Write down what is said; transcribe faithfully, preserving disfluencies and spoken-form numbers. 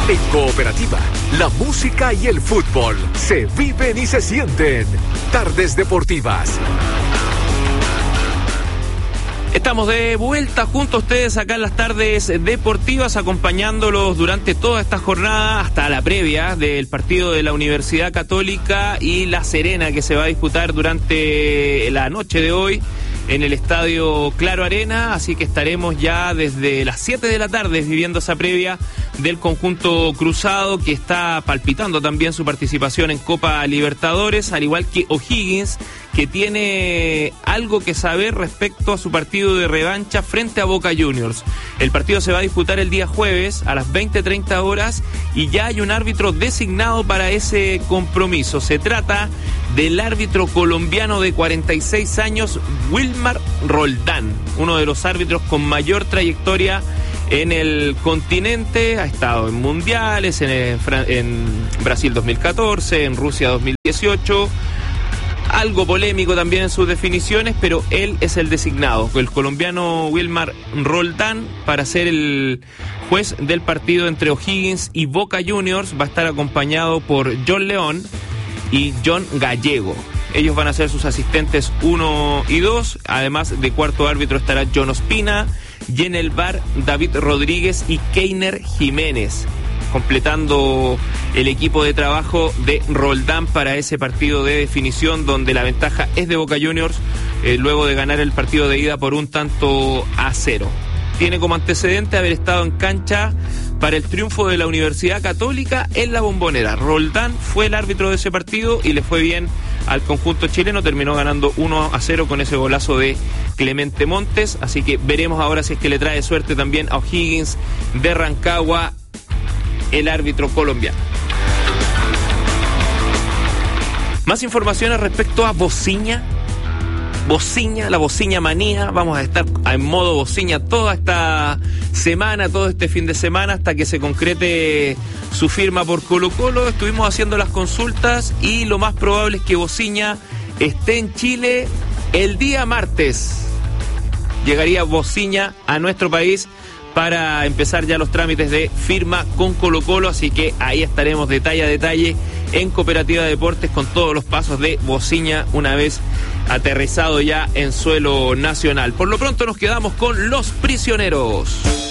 En Cooperativa, la música y el fútbol se viven y se sienten. Tardes Deportivas. Estamos de vuelta junto a ustedes acá en las Tardes Deportivas, acompañándolos durante toda esta jornada hasta la previa del partido de la Universidad Católica y La Serena, que se va a disputar durante la noche de hoy en el Estadio Claro Arena, así que estaremos ya desde las siete de la tarde viviendo esa previa del conjunto cruzado, que está palpitando también su participación en Copa Libertadores, al igual que O'Higgins, que tiene algo que saber respecto a su partido de revancha frente a Boca Juniors. El partido se va a disputar el día jueves a las veinte treinta horas y ya hay un árbitro designado para ese compromiso. Se trata del árbitro colombiano de cuarenta y seis años, Wilmar Roldán, uno de los árbitros con mayor trayectoria en el continente. Ha estado en mundiales, en, en Brasil dos mil catorce, en Rusia dos mil dieciocho. Algo polémico también en sus definiciones, pero él es el designado, el colombiano Wilmar Roldán, para ser el juez del partido entre O'Higgins y Boca Juniors. Va a estar acompañado por John León y John Gallego. Ellos van a ser sus asistentes uno y dos. Además, de cuarto árbitro estará John Ospina, y en el V A R David Rodríguez y Keiner Jiménez, completando el equipo de trabajo de Roldán para ese partido de definición, donde la ventaja es de Boca Juniors, eh, luego de ganar el partido de ida por un tanto a cero. Tiene como antecedente haber estado en cancha para el triunfo de la Universidad Católica en la Bombonera. Roldán fue el árbitro de ese partido y le fue bien al conjunto chileno, terminó ganando uno a cero con ese golazo de Clemente Montes, así que veremos ahora si es que le trae suerte también a O'Higgins de Rancagua el árbitro colombiano. Más informaciones respecto a Bociña. Bociña, la Bociña manía. Vamos a estar en modo Bociña toda esta semana, todo este fin de semana, hasta que se concrete su firma por Colo-Colo. Estuvimos haciendo las consultas y lo más probable es que Bociña esté en Chile el día martes. Llegaría Bociña a nuestro país para empezar ya los trámites de firma con Colo-Colo, así que ahí estaremos detalle a detalle en Cooperativa Deportes con todos los pasos de Bociña una vez aterrizado ya en suelo nacional. Por lo pronto nos quedamos con Los Prisioneros.